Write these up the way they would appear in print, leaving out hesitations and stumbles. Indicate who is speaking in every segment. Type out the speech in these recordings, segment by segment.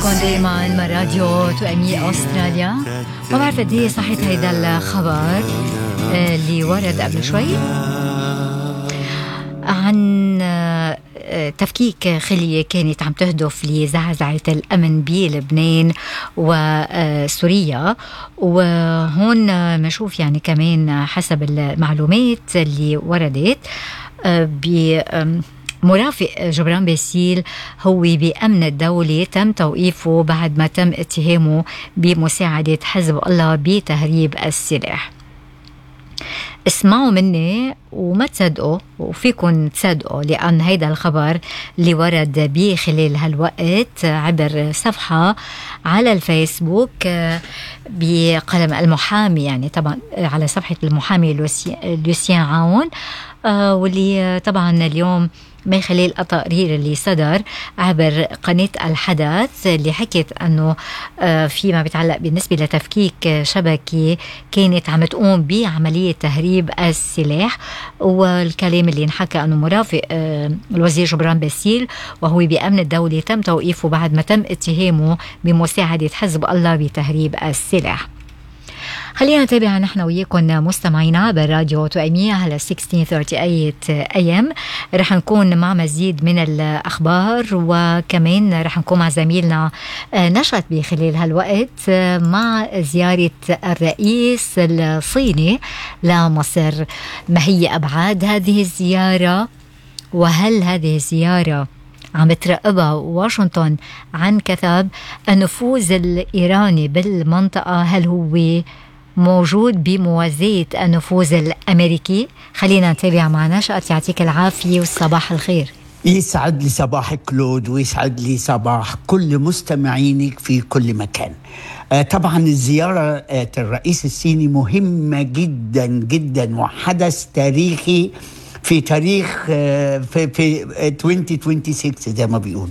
Speaker 1: معكم دايما من راديو توأمي أستراليا. ما بعرف قد ايه صحيح هيدا الخبر اللي ورد قبل شوي عن تفكيك خلية كانت عم تهدف لزعزعة الأمن بلبنان وسوريا. وهون بنشوف يعني كمان حسب المعلومات اللي وردت مرافق جبران باسيل هو بأمن الدولة تم توقيفه بعد ما تم اتهامه بمساعدة حزب الله بتهريب السلاح. اسمعوا مني وما تصدقوا، وفيكن تصدقوا، لأن هيدا الخبر اللي ورد بخلال هالوقت عبر صفحة على الفيسبوك بقلم المحامي، يعني طبعا على صفحة المحامي لوسيان عاون، واللي طبعا اليوم من خلال التقرير اللي صدر عبر قناة الحدث اللي حكت أنه فيما بيتعلق بالنسبة لتفكيك شبكة كانت عم تقوم بعملية تهريب السلاح. والكلام اللي انحكى أنه مرافق الوزير جبران باسيل وهو بأمن الدولة تم توقيفه بعد ما تم اتهامه بمساعدة حزب الله بتهريب السلاح. خلينا نتابع نحن وياكم مستمعينا براديو توأمية على 1638 AM. رح نكون مع مزيد من الأخبار، وكمان رح نكون مع زميلنا نشأت بخلال هالوقت مع زيارة الرئيس الصيني لمصر. ما هي أبعاد هذه الزيارة؟ وهل هذه الزيارة عم تراقبها واشنطن عن كثب؟ النفوذ الإيراني بالمنطقة هل هو موجود بموازية النفوذ الأمريكي؟ خلينا نتابع مع نشأت. يعطيك العافية والصباح الخير.
Speaker 2: يسعد لي صباح كلود، ويسعد لي صباح كل مستمعينك في كل مكان. طبعا الزيارة الرئيس الصيني مهمة جدا جدا وحدث تاريخي في تاريخ في 2026 زي ما بيقول.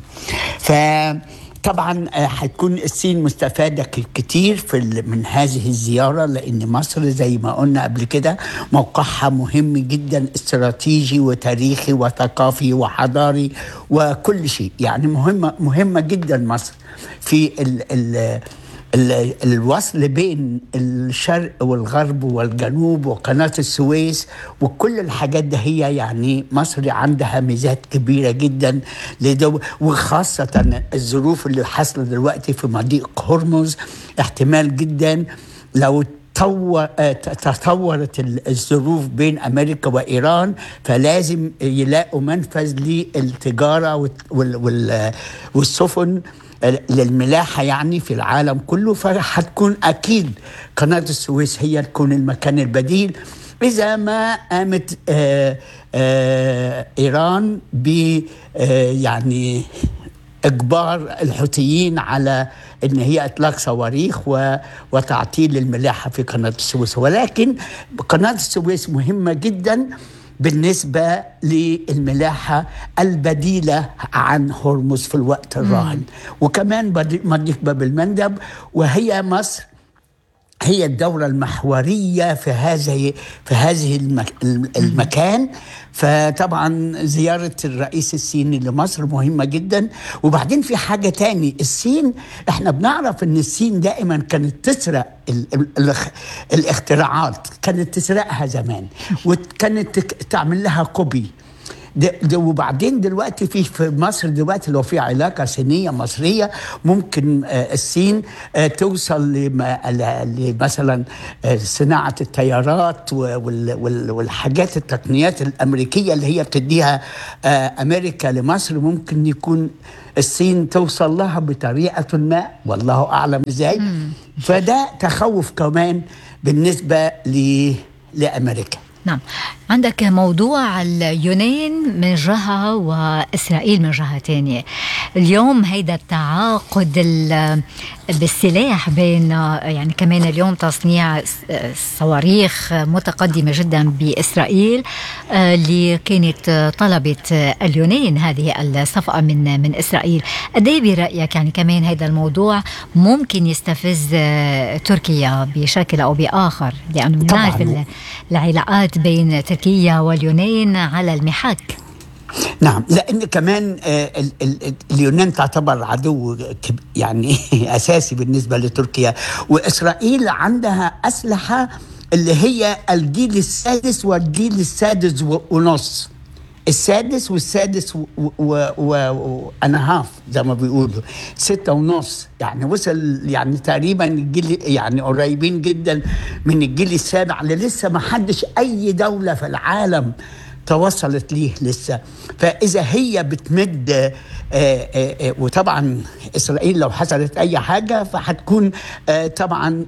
Speaker 2: طبعا هتكون الصين مستفادة كتير من هذه الزيارة، لأن مصر زي ما قلنا قبل كده موقعها مهم جدا، استراتيجي وتاريخي وثقافي وحضاري وكل شيء. يعني مهمة جدا مصر في الوصل بين الشرق والغرب والجنوب وقناة السويس وكل الحاجات ده. هي يعني مصر عندها ميزات كبيرة جدا وخاصة الظروف اللي حصلت دلوقتي في مضيق هرمز. احتمال جدا لو تطورت الظروف بين أمريكا وإيران فلازم يلاقوا منفذ للتجارة والسفن للملاحة يعني في العالم كله. فهتكون أكيد قناة السويس هي تكون المكان البديل إذا ما قامت إيران يعني إجبار الحوثيين على إن هي إطلاق صواريخ وتعطيل الملاحة في قناة السويس. ولكن قناة السويس مهمة جدا بالنسبة للملاحة البديلة عن هرمز في الوقت الراهن. وكمان مضيق باب المندب، وهي مصر هي الدولة المحورية في هذه المكان. فطبعا زيارة الرئيس الصيني لمصر مهمة جدا. وبعدين في حاجة تاني، الصين احنا بنعرف ان الصين دائما كانت تسرق الاختراعات، كانت تسرقها زمان وكانت تعمل لها كوبي. وبعدين دلوقتي في مصر دلوقتي لو في علاقة صينية مصرية ممكن الصين توصل لمثلا صناعة الطيارات والحاجات التقنيات الأمريكية اللي هي بتديها أمريكا لمصر. ممكن يكون الصين توصل لها بطريقة ما، والله أعلم إزاي. فده تخوف كمان بالنسبة لأمريكا.
Speaker 1: نعم، عندك موضوع اليونان من جهة وإسرائيل من جهة تانية. اليوم هيدا التعاقد بالسلاح بين يعني كمان اليوم تصنيع صواريخ متقدمة جدا بإسرائيل اللي كانت طلبت اليونان هذه الصفقة من إسرائيل. قديه برأيك يعني كمان هيدا الموضوع ممكن يستفز تركيا بشكل أو بآخر؟ لأنه نعرف العلاقات بين تركيا واليونان على المحك.
Speaker 2: نعم، لأن كمان اليونان تعتبر عدو يعني أساسي بالنسبة لتركيا، وإسرائيل عندها أسلحة اللي هي الجيل السادس والجيل السادس ونص، السادس والسادس وأنهاف زي ما بيقولوا 6.5، يعني وصل يعني تقريبا الجيل يعني قريبين جدا من الجيل السابع اللي لسه ما حدش أي دولة في العالم توصلت ليه لسه. فإذا هي بتمد وطبعا إسرائيل لو حصلت أي حاجة فهتكون طبعا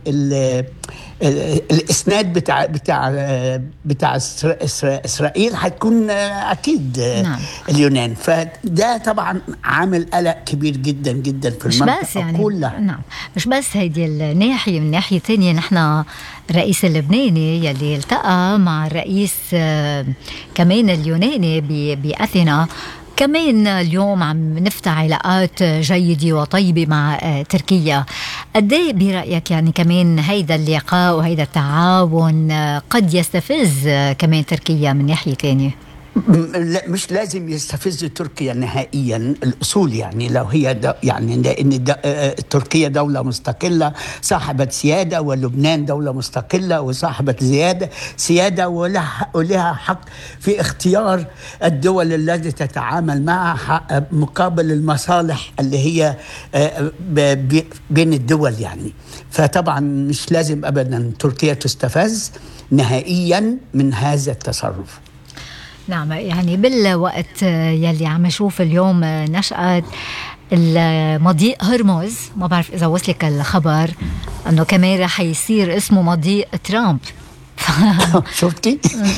Speaker 2: الإسناد بتاع إسرائيل هتكون أكيد
Speaker 1: نعم.
Speaker 2: اليونان. فده طبعا عامل قلق كبير جدا جدا في المنطقة
Speaker 1: بس يعني
Speaker 2: كلها.
Speaker 1: نعم، مش بس هيدي الناحية، من ناحية تانية نحن الرئيس اللبناني يلي التقى مع الرئيس كمان اليوناني بأثينا، كمان اليوم عم نفتح علاقات جيدة وطيبة مع تركيا. قديه برأيك يعني كمان هيدا اللقاء وهيدا التعاون قد يستفز كمان تركيا من ناحية تانية؟
Speaker 2: لا، مش لازم يستفز تركيا نهائيا الأصول، يعني لو هي يعني لأن تركيا دولة مستقلة صاحبة سيادة، ولبنان دولة مستقلة وصاحبة سيادة ولها حق في اختيار الدول التي تتعامل معها مقابل المصالح اللي هي بين الدول يعني. فطبعا مش لازم أبدا تركيا تستفز نهائيا من هذا التصرف.
Speaker 1: نعم، يعني بالوقت يلي عم نشوف اليوم نشأت مضيق هرمز، ما بعرف إذا وصلك الخبر أنه كمان رح يصير اسمه مضيق ترامب.
Speaker 2: شفتي؟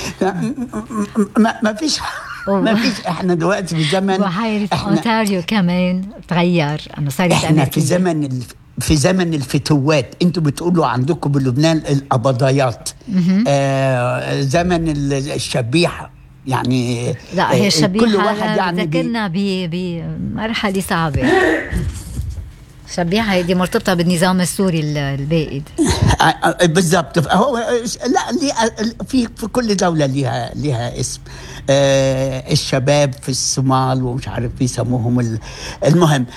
Speaker 2: ما فيش احنا دلوقتي في زمن،
Speaker 1: وحيرة أونتاريو كمان تغير، أنه صارت
Speaker 2: احنا في زمن الفتوات. انتوا بتقولوا عندكم بلبنان القبضايات، زمن الشبيحة يعني.
Speaker 1: لا، هي الشبيحة
Speaker 2: كل واحد يعني
Speaker 1: ذكرنا بمرحلة صعبة. شبيحة هيدي مرتبطة بالنظام السوري البائد.
Speaker 2: بالضبط. هو لا، في كل دولة ليها اسم. الشباب في الصومال ومش عارف بيسموهم المهم.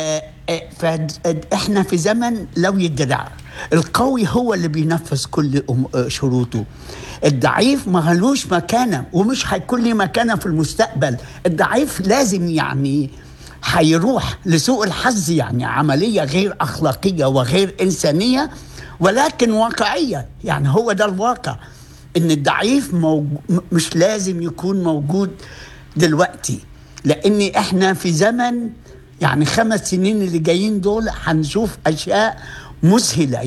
Speaker 2: فاحنا في زمن لو الدراع، القوي هو اللي بينفذ كل شروطه، الضعيف ما لهوش مكانه ومش هيكون له مكانه في المستقبل. الضعيف لازم يعني هيروح لسوء الحظ، يعني عملية غير أخلاقية وغير إنسانية ولكن واقعية. يعني هو ده الواقع، إن الضعيف مش لازم يكون موجود دلوقتي، لأن إحنا في زمن يعني 5 سنين اللي جايين دول هنشوف أشياء مذهلة،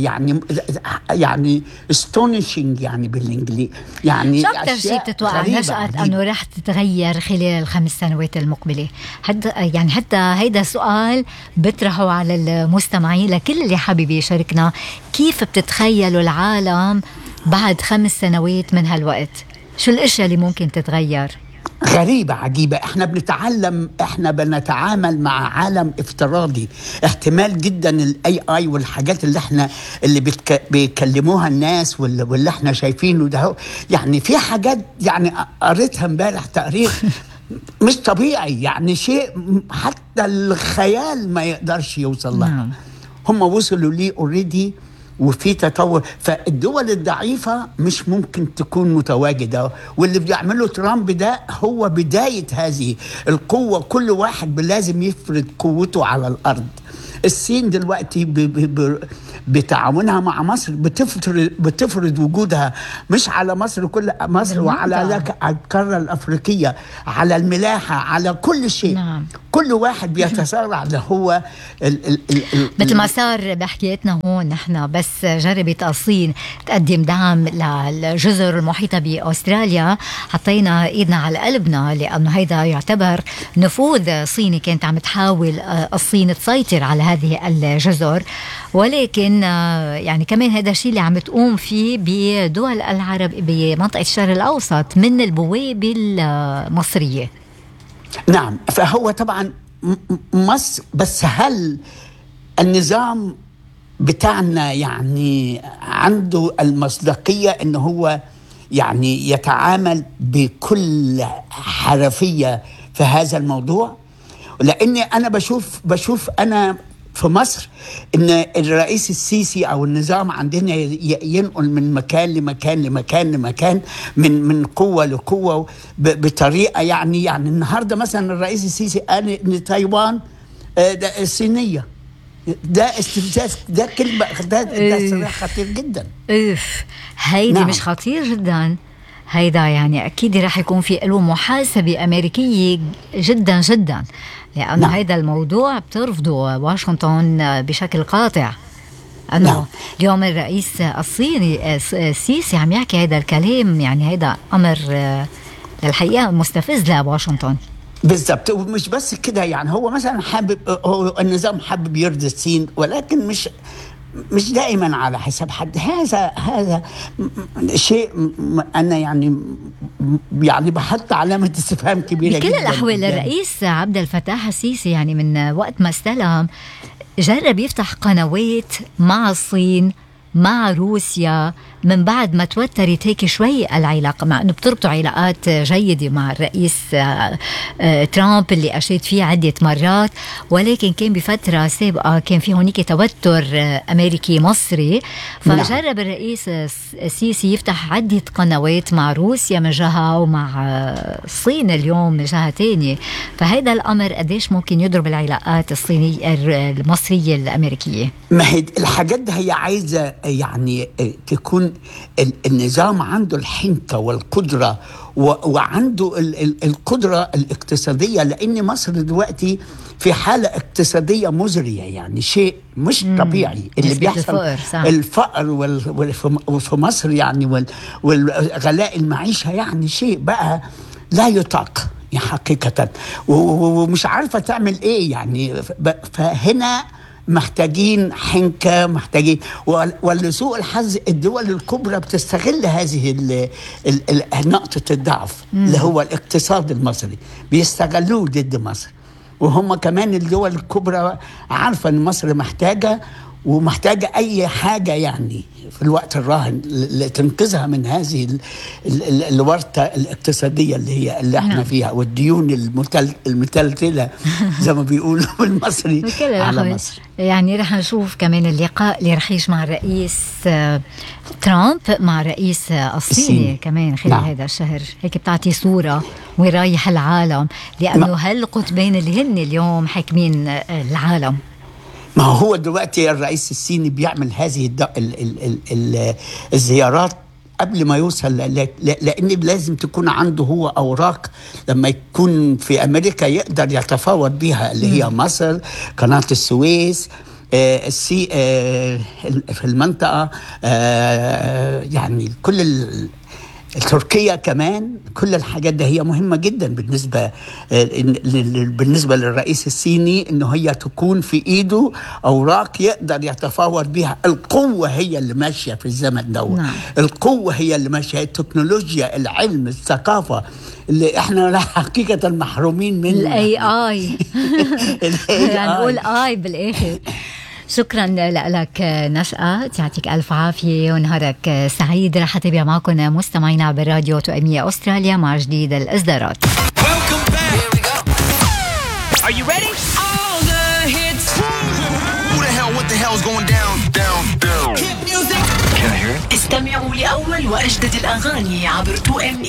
Speaker 2: يعني astonishing يعني بالإنجليزي. يعني
Speaker 1: شو أكتر شيء بتتوقع نشأت أنه رح تتغير خلال ال5 سنوات المقبلة؟ حتى هيدا سؤال بطرحه على المستمعين لكل اللي حابب يشاركنا. كيف بتتخيلوا العالم بعد 5 سنوات من هالوقت؟ شو الأشياء اللي ممكن تتغير؟
Speaker 2: غريبة عجيبة. احنا بنتعامل مع عالم افتراضي. احتمال جدا الاي اي والحاجات اللي بيكلموها الناس واللي احنا شايفينه ده، يعني في حاجات يعني قريتها امبارح تقرير مش طبيعي، يعني شيء حتى الخيال ما يقدرش يوصل لها. هم وصلوا ليه اوريدي وفي تطور. فالدول الضعيفة مش ممكن تكون متواجدة، واللي بيعمله ترامب ده هو بداية هذه القوة. كل واحد لازم يفرض قوته على الأرض. الصين دلوقتي بتعاونها مع مصر بتفرض وجودها مش على مصر، كل مصر وعلى القارة الأفريقية، على الملاحة، على كل شيء.
Speaker 1: نعم.
Speaker 2: كل واحد بيتسارع اللي هو
Speaker 1: مثل ما صار بحكيتنا هون. نحن بس جربت الصين تقدم دعم للجزر المحيطة بأستراليا، حطينا ايدنا على قلبنا، لأنه هيدا يعتبر نفوذ صيني. كانت عم تحاول الصين تسيطر على هذه الجزر، ولكن يعني كمان هذا الشيء اللي عم تقوم فيه بدول العرب بمنطقة الشرق الأوسط من البوابة المصرية.
Speaker 2: نعم. فهو طبعا مصر، بس هل النظام بتاعنا يعني عنده المصداقية إنه هو يعني يتعامل بكل حرفية في هذا الموضوع. لأني أنا بشوف أنا في مصر إن الرئيس السيسي أو النظام عندنا ينقل من مكان لمكان لمكان لمكان، من قوة لقوة بطريقة يعني النهاردة مثلا الرئيس السيسي قال إن تايوان ده الصينية. ده استفزاز، ده كلمة، ده صراحة خطير جدا.
Speaker 1: هيدي مش خطير جدا، هيدا يعني أكيد رح يكون في له محاسبة أمريكية جدا جدا، لأنه هيدا الموضوع بترفضه واشنطن بشكل قاطع. أنه اليوم الرئيس الصيني السيسي عم يحكي هيدا الكلام، يعني هيدا أمر الحقيقة مستفز لواشنطن.
Speaker 2: بالضبط. ومش بس كده، يعني هو مثلا هو النظام حابب يرضي الصين، ولكن مش دائما على حساب حد. هذا شيء أنا يعني بحط علامة استفهام كبيرة
Speaker 1: بكل
Speaker 2: جدا.
Speaker 1: بكل الأحوال الرئيس عبد الفتاح السيسي يعني من وقت ما استلم جرب يفتح قنوات مع الصين مع روسيا من بعد ما توترت هيك شوي العلاقة، مع أنه بتربطوا علاقات جيدة مع الرئيس ترامب اللي أشيد فيه عدة مرات، ولكن كان بفترة سابقة كان في هونيك توتر أمريكي مصري، فجرب الرئيس السيسي يفتح عدة قنوات مع روسيا من جهة ومع الصين اليوم من جهة تانية. فهذا الأمر قديش ممكن يضرب العلاقات الصينية المصرية الأمريكية؟
Speaker 2: ما هي الحاجات دي هي عايزة يعني تكون النظام عنده الحنكة والقدرة وعنده القدرة الاقتصادية، لأن مصر دلوقتي في حالة اقتصادية مزرية، يعني شيء مش طبيعي اللي بيحصل. الفقر وفي مصر يعني والغلاء المعيشة يعني شيء بقى لا يطاق حقيقة، ومش عارفة تعمل ايه يعني. فهنا محتاجين حنكة، محتاجين ولسوء الحظ الدول الكبرى بتستغل هذه نقطة الضعف اللي هو الاقتصاد المصري، بيستغلوه ضد مصر. وهم كمان الدول الكبرى عارفة ان مصر محتاجة ومحتاجة أي حاجة يعني في الوقت الراهن لتنقذها من هذه الورطة الاقتصادية اللي احنا فيها، والديون المتلتلة زي ما بيقولوا بالمصري على مصر.
Speaker 1: يعني رح نشوف كمان اللقاء اللي رح يجمع الرئيس ترامب مع رئيس الصيني كمان خلال هذا الشهر. هيك بتعطي صورة وين رايح العالم، لأنه هالقطبين اللي هن اليوم حاكمين العالم.
Speaker 2: ما هو دلوقتي الرئيس الصيني بيعمل هذه الزيارات قبل ما يوصل، لأن لازم تكون عنده هو أوراق لما يكون في أمريكا يقدر يتفاوض بها، اللي هي مصر، قناة السويس، في المنطقة، يعني كل تركيا كمان. كل الحاجات دي هي مهمة جدا بالنسبة للرئيس الصيني، انه هي تكون في ايده اوراق يقدر يتفاوض بها. القوة هي اللي ماشية في الزمن ده. القوة هي اللي ماشية، التكنولوجيا، العلم، الثقافة اللي احنا حقيقة محرومين منه.
Speaker 1: الاي يعني نقول اي بالاخر. شكرا لك نشأة، يعطيك ألف عافية ونهارك سعيد. رح أتابع معكم مستمعين عبر راديو توأمية أستراليا مع جديد الإصدارات.
Speaker 3: Are you ready? All the hits. Who the hell? What the hell's going down? Hit music. Can I hear it? استمعوا لأول وأجدد الأغاني عبر 2ME.